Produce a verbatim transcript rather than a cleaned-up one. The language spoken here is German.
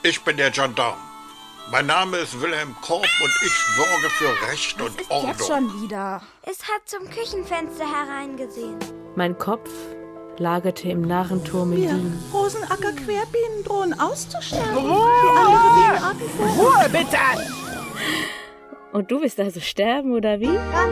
Ich bin der Gendarm. Mein Name ist Wilhelm Korb und ich sorge für Recht und ist Ordnung. Jetzt schon wieder. Es hat zum Küchenfenster hereingesehen. Mein Kopf lagerte im Narrenturm in Wir Wien. Rosenacker Querbienen drohen auszusterben. Ruhe! Wie andere Bienenarten vor. Ruhe, bitte! Und du willst also sterben, oder wie?